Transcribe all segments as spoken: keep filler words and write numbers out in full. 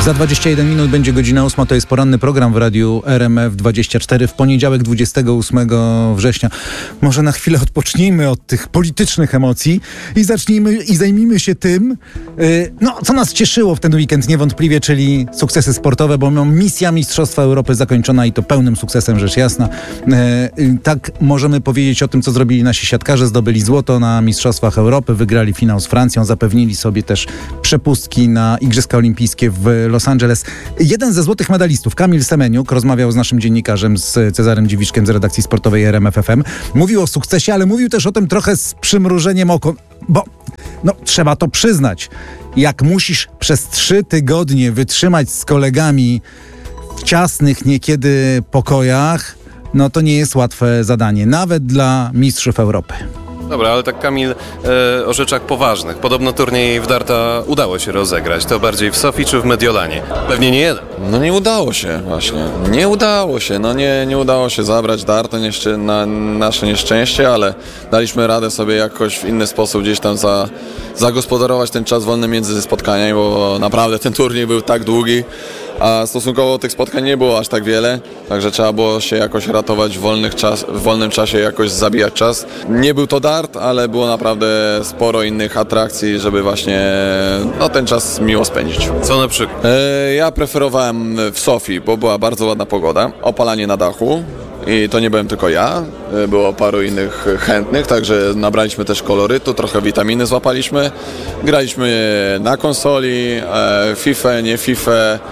Za dwadzieścia jeden minut będzie godzina ósma, to jest poranny program w radiu R M F dwadzieścia cztery w poniedziałek dwudziestego ósmego września. Może na chwilę odpocznijmy od tych politycznych emocji i zacznijmy i zajmijmy się tym, yy, no, co nas cieszyło w ten weekend niewątpliwie, czyli sukcesy sportowe, bo misja Mistrzostwa Europy zakończona i to pełnym sukcesem, rzecz jasna. Yy, tak możemy powiedzieć o tym, co zrobili nasi siatkarze. Zdobyli złoto na Mistrzostwach Europy, wygrali finał z Francją, zapewnili sobie też przepustki na Igrzyska Olimpijskie w Los Angeles. Jeden ze złotych medalistów, Kamil Semeniuk, rozmawiał z naszym dziennikarzem, z Cezarem Dziwiszkiem z redakcji sportowej R M F F M. Mówił o sukcesie, ale mówił też o tym trochę z przymrużeniem oka, bo no, trzeba to przyznać. Jak musisz przez trzy tygodnie wytrzymać z kolegami w ciasnych niekiedy pokojach, no to nie jest łatwe zadanie, nawet dla mistrzów Europy. Dobra, ale tak Kamil, e, o rzeczach poważnych. Podobno turniej w darta udało się rozegrać. To bardziej w Sofii czy w Mediolanie? Pewnie nie jeden. No nie udało się właśnie. Nie udało się. No nie, nie udało się zabrać darta nieszczę- na nasze nieszczęście, ale daliśmy radę sobie jakoś w inny sposób gdzieś tam za, zagospodarować ten czas wolny między spotkaniami, bo naprawdę ten turniej był tak długi, a stosunkowo tych spotkań nie było aż tak wiele, także trzeba było się jakoś ratować w, wolnych czas, w wolnym czasie, jakoś zabijać czas. Nie był to dart, ale było naprawdę sporo innych atrakcji, żeby właśnie no, ten czas miło spędzić. Co na przykład? E, ja preferowałem w Sofii, bo była bardzo ładna pogoda, opalanie na dachu. I to nie byłem tylko ja, było paru innych chętnych, także nabraliśmy też kolorytu, trochę witaminy złapaliśmy. Graliśmy na konsoli, FIFA, nie FIFA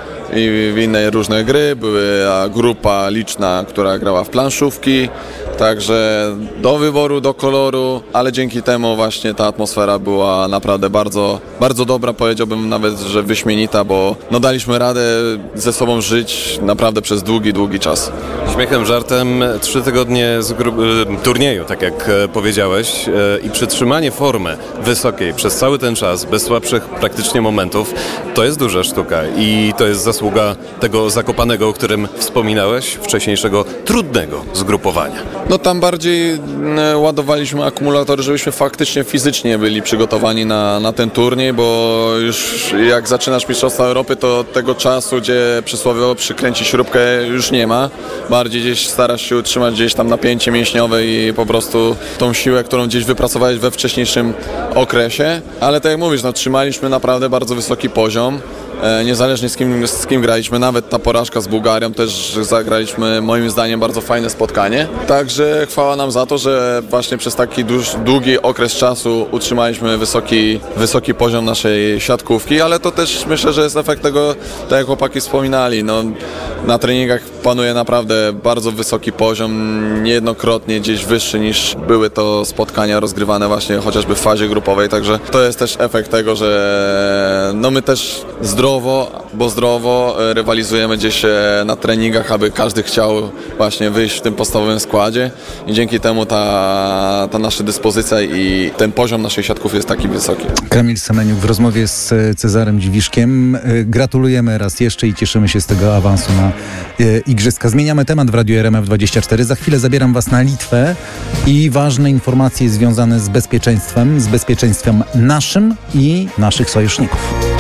i w inne różne gry. Była grupa liczna, która grała w planszówki, także do wyboru, do koloru, ale dzięki temu właśnie ta atmosfera była naprawdę bardzo, bardzo dobra, powiedziałbym nawet, że wyśmienita, bo no daliśmy radę ze sobą żyć naprawdę przez długi, długi czas. Śmiechem, żartem, trzy tygodnie z gru- turnieju, tak jak powiedziałeś, i przytrzymanie formy wysokiej przez cały ten czas, bez słabszych praktycznie momentów, to jest duża sztuka i to jest zasługa tego Zakopanego, o którym wspominałeś, wcześniejszego trudnego zgrupowania. No tam bardziej ładowaliśmy akumulatory, żebyśmy faktycznie fizycznie byli przygotowani na, na ten turniej, bo już jak zaczynasz Mistrzostwa Europy, to tego czasu, gdzie przysłowiowo przykręci śrubkę, już nie ma. Bardziej gdzieś starasz się utrzymać gdzieś tam napięcie mięśniowe i po prostu tą siłę, którą gdzieś wypracowałeś we wcześniejszym okresie. Ale tak jak mówisz, no trzymaliśmy naprawdę bardzo wysoki poziom. Niezależnie z kim, z kim graliśmy, nawet ta porażka z Bułgarią też zagraliśmy moim zdaniem bardzo fajne spotkanie. Także chwała nam za to, że właśnie przez taki dłuż, długi okres czasu utrzymaliśmy wysoki, wysoki poziom naszej siatkówki, ale to też myślę, że jest efekt tego, tak jak chłopaki wspominali, no, na treningach panuje naprawdę bardzo wysoki poziom, niejednokrotnie gdzieś wyższy niż były to spotkania rozgrywane właśnie chociażby w fazie grupowej, także to jest też efekt tego, że no my też zdrowo bo zdrowo rywalizujemy gdzieś na treningach, aby każdy chciał właśnie wyjść w tym podstawowym składzie i dzięki temu ta, ta nasza dyspozycja i ten poziom naszej siatków jest taki wysoki. Kamil Semeniuk w rozmowie z Cezarem Dziwiszkiem. Gratulujemy raz jeszcze i cieszymy się z tego awansu na Igrzyska. Zmieniamy temat w Radiu R M F dwadzieścia cztery. Za chwilę zabieram Was na Litwę i ważne informacje związane z bezpieczeństwem, z bezpieczeństwem naszym i naszych sojuszników.